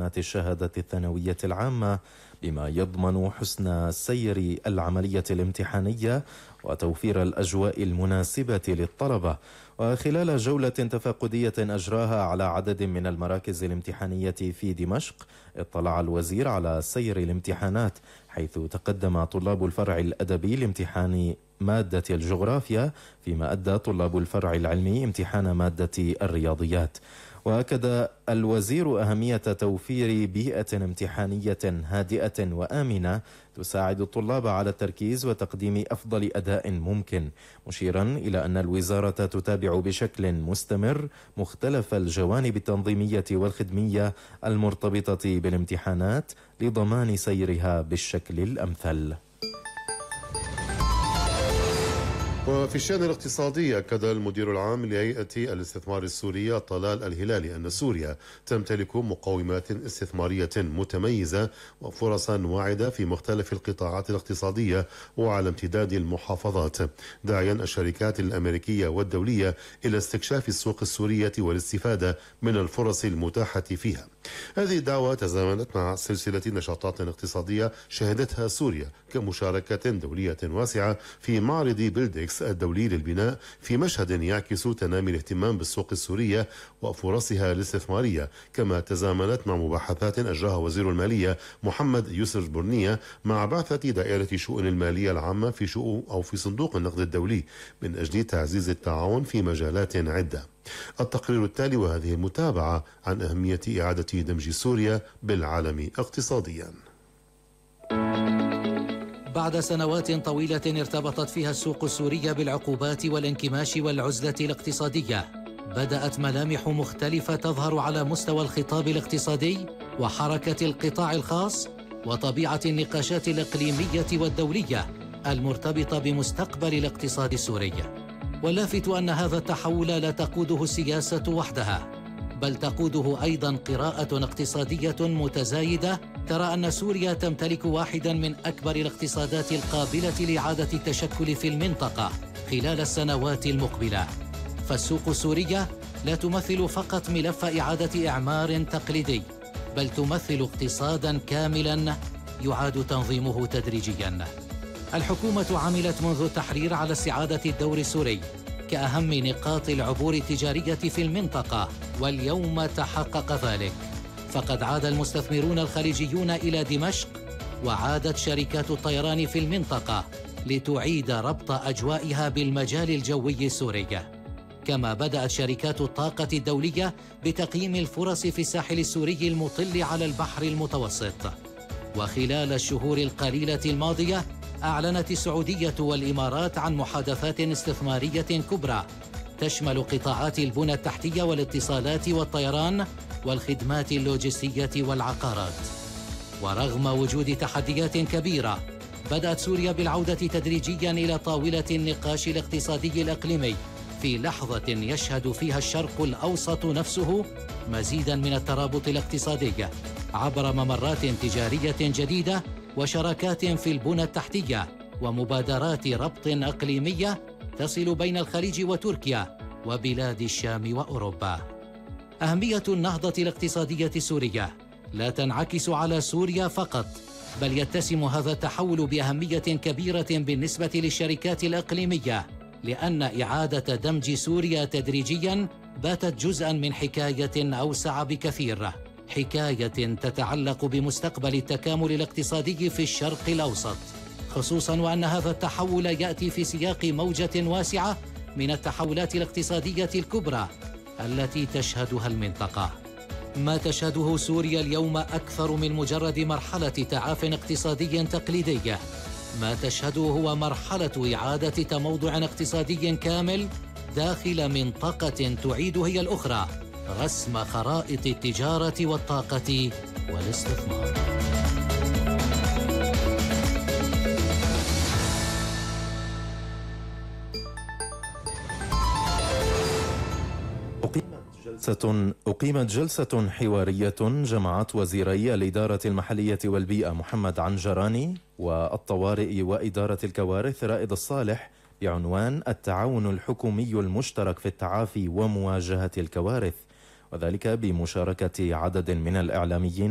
امتحانات الشهادة الثانوية العامة، بما يضمن حسن سير العملية الامتحانية وتوفير الأجواء المناسبة للطلبة. وخلال جولة تفقدية أجراها على عدد من المراكز الامتحانية في دمشق، اطلع الوزير على سير الامتحانات، حيث تقدم طلاب الفرع الأدبي لامتحان مادة الجغرافيا، فيما أدى طلاب الفرع العلمي امتحان مادة الرياضيات. وأكد الوزير أهمية توفير بيئة امتحانية هادئة وآمنة تساعد الطلاب على التركيز وتقديم أفضل أداء ممكن، مشيرا إلى أن الوزارة تتابع بشكل مستمر مختلف الجوانب التنظيمية والخدمية المرتبطة بالامتحانات لضمان سيرها بالشكل الأمثل. وفي الشأن الاقتصادي، أكد المدير العام لهيئة الاستثمار السورية طلال الهلالي أن سوريا تمتلك مقومات استثمارية متميزة وفرصا واعدة في مختلف القطاعات الاقتصادية وعلى امتداد المحافظات، داعيا الشركات الأمريكية والدولية إلى استكشاف السوق السورية والاستفادة من الفرص المتاحة فيها. هذه الدعوة تزامنت مع سلسلة نشاطات اقتصادية شهدتها سوريا كمشاركة دولية واسعة في معرض بيلدكس الدولي للبناء، في مشهد يعكس تنامي الاهتمام بالسوق السورية وفرصها الاستثمارية، كما تزامنت مع مباحثات أجراها وزير المالية محمد يوسف برنية مع بعثة دائرة شؤون المالية العامة في صندوق النقد الدولي من أجل تعزيز التعاون في مجالات عدة. التقرير التالي وهذه المتابعة عن أهمية إعادة دمج سوريا بالعالم اقتصاديا. بعد سنوات طويلة ارتبطت فيها السوق السورية بالعقوبات والانكماش والعزلة الاقتصادية، بدأت ملامح مختلفة تظهر على مستوى الخطاب الاقتصادي وحركة القطاع الخاص وطبيعة النقاشات الإقليمية والدولية المرتبطة بمستقبل الاقتصاد السوري. واللافت أن هذا التحول لا تقوده السياسة وحدها، بل تقوده أيضا قراءة اقتصادية متزايدة ترى أن سوريا تمتلك واحدا من أكبر الاقتصادات القابلة لإعادة التشكل في المنطقة خلال السنوات المقبلة. فالسوق السورية لا تمثل فقط ملف إعادة إعمار تقليدي، بل تمثل اقتصادا كاملا يعاد تنظيمه تدريجيا. الحكومة عملت منذ التحرير على استعادة الدور السوري كأهم نقاط العبور التجارية في المنطقة، واليوم تحقق ذلك، فقد عاد المستثمرون الخليجيون إلى دمشق، وعادت شركات الطيران في المنطقة لتعيد ربط أجوائها بالمجال الجوي السوري. كما بدأت شركات الطاقة الدولية بتقييم الفرص في الساحل السوري المطل على البحر المتوسط. وخلال الشهور القليلة الماضية أعلنت السعودية والإمارات عن محادثات استثمارية كبرى تشمل قطاعات البنى التحتية والاتصالات والطيران والخدمات اللوجستية والعقارات. ورغم وجود تحديات كبيرة، بدأت سوريا بالعودة تدريجيا إلى طاولة النقاش الاقتصادي الإقليمي في لحظة يشهد فيها الشرق الأوسط نفسه مزيدا من الترابط الاقتصادي عبر ممرات تجارية جديدة وشراكات في البنى التحتية ومبادرات ربط إقليمية تصل بين الخليج وتركيا وبلاد الشام وأوروبا. أهمية النهضة الاقتصادية السورية لا تنعكس على سوريا فقط، بل يتسم هذا التحول بأهمية كبيرة بالنسبة للشركات الإقليمية، لأن إعادة دمج سوريا تدريجياً باتت جزءاً من حكاية أوسع بكثير، حكاية تتعلق بمستقبل التكامل الاقتصادي في الشرق الأوسط، خصوصاً وأن هذا التحول يأتي في سياق موجة واسعة من التحولات الاقتصادية الكبرى التي تشهدها المنطقة. ما تشهده سوريا اليوم أكثر من مجرد مرحلة تعاف اقتصادي تقليدي، ما تشهده هو مرحلة إعادة تموضع اقتصادي كامل داخل منطقة تعيد هي الأخرى رسم خرائط التجارة والطاقة والاستثمار. أقيمت جلسة حوارية جمعت وزيري الإدارة المحلية والبيئة محمد عنجراني والطوارئ وإدارة الكوارث رائد الصالح بعنوان التعاون الحكومي المشترك في التعافي ومواجهة الكوارث، وذلك بمشاركة عدد من الإعلاميين